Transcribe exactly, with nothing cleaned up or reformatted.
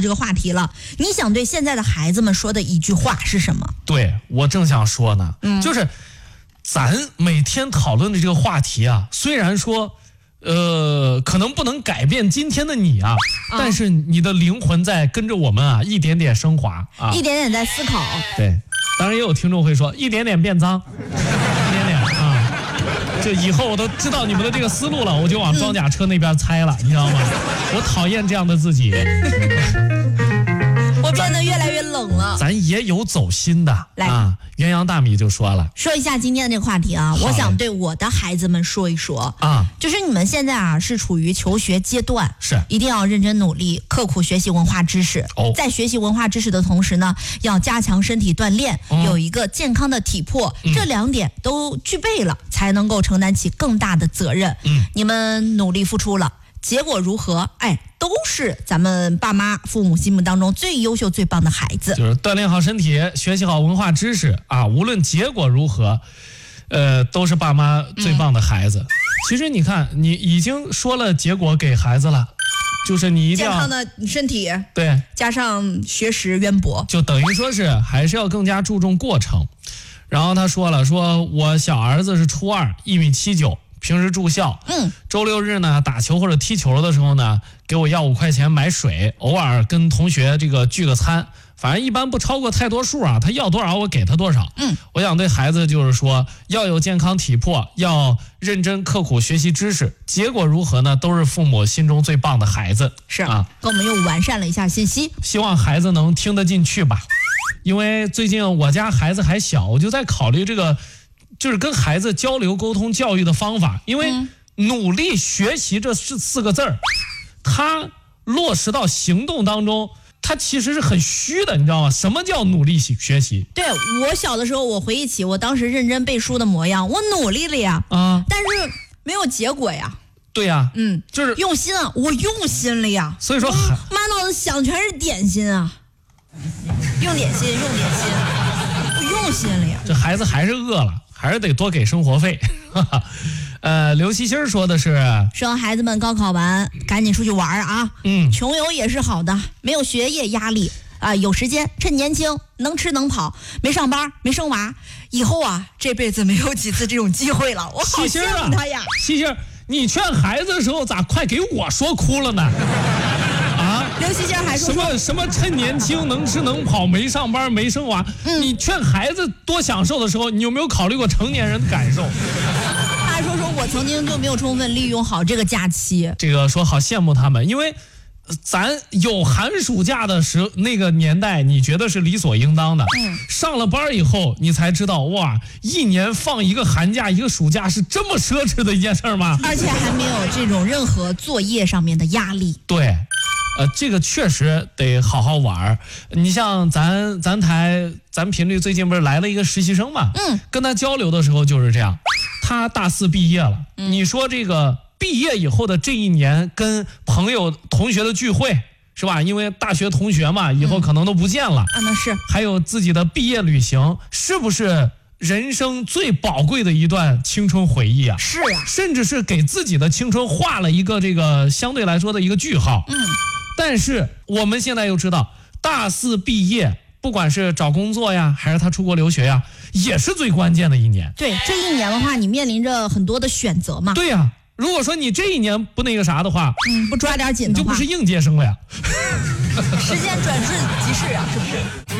这个话题了。你想对现在的孩子们说的一句话是什么？ 对，我正想说呢，嗯、就是咱每天讨论的这个话题啊，虽然说呃可能不能改变今天的你啊，啊但是你的灵魂在跟着我们啊一点点升华啊， 一点点在思考。 对，当然也有听众会说一点点变脏，一点点啊，这以后我都知道你们的这个思路了，我就往装甲车那边猜了，嗯、你知道吗？我讨厌这样的自己。 我变得越来越冷了。 咱也有走心的， 来啊，鸳鸯大米就说了， 说一下今天的这个话题啊，我想对我的孩子们说一说啊，就是你们现在啊是处于求学阶段， 是一定要认真努力，刻苦学习文化知识。哦，在学习文化知识的同时呢，要加强身体锻炼，嗯、有一个健康的体魄，嗯、这两点都具备了，才能够承担起更大的责任。嗯，你们努力付出了。结果如何？哎，都是咱们爸妈、父母心目当中最优秀、最棒的孩子。 就是锻炼好身体，学习好文化知识啊，无论结果如何，呃，都是爸妈最棒的孩子。嗯、其实你看，你已经说了结果给孩子了，就是你一定要健康的身体， 对， 加上学识渊博， 就等于说是还是要更加注重过程。然后他说了，说我小儿子是初二，一米七九。平时住校，嗯，周六日呢打球或者踢球的时候呢，给我要五块钱买水，偶尔跟同学这个聚个餐，反正一般不超过太多数啊，他要多少我给他多少。嗯，我想对孩子就是说，要有健康体魄，要认真刻苦学习知识，结果如何呢？都是父母心中最棒的孩子。 是啊，跟我们又完善了一下信息， 希望孩子能听得进去吧。因为最近我家孩子还小，我就在考虑这个。就是跟孩子交流沟通教育的方法，因为努力学习这四个字儿，它落实到行动当中，它其实是很虚的，你知道吗？什么叫努力学习？ 对，我小的时候，我回忆起我当时认真背书的模样，我努力了呀，啊，但是没有结果呀。 对呀， 嗯， 就是用心啊，我用心了呀。 所以说， 满脑子想全是点心啊，用点心，用点心，我用心了呀。 这孩子还是饿了。还是得多给生活费。呃，刘希欣说的是， 说孩子们高考完赶紧出去玩啊，嗯，穷游也是好的，没有学业压力啊、呃，有时间趁年轻，能吃能跑，没上班没生娃，以后啊这辈子没有几次这种机会了，我好羡慕他呀。 希欣，你劝孩子的时候咋快给我说哭了呢？啊， 刘希欣还说什么什么趁年轻能吃能跑没上班没生娃、嗯、你劝孩子多享受的时候，你有没有考虑过成年人的感受？ 他还说说我曾经就没有充分利用好这个假期， 这个说好羡慕他们，因为咱有寒暑假的时候那个年代你觉得是理所应当的、嗯、上了班以后你才知道，哇，一年放一个寒假一个暑假是这么奢侈的一件事吗？ 而且还没有这种任何作业上面的压力。 对，呃，这个确实得好好玩。你像咱咱台咱频率最近不是来了一个实习生嘛，嗯，跟他交流的时候就是这样，他大四毕业了、嗯、你说这个毕业以后的这一年跟朋友同学的聚会是吧，因为大学同学嘛以后可能都不见了、 嗯、啊，那是， 还有自己的毕业旅行，是不是人生最宝贵的一段青春回忆啊？ 是啊， 甚至是给自己的青春画了一个这个相对来说的一个句号。嗯，但是我们现在又知道，大四毕业，不管是找工作呀，还是他出国留学呀，也是最关键的一年。 对，这一年的话，你面临着很多的选择嘛。 对呀，如果说你这一年不那个啥的话， 嗯，不抓点紧的话， 你就不是应届生了呀。 时间转瞬即逝啊，是不是？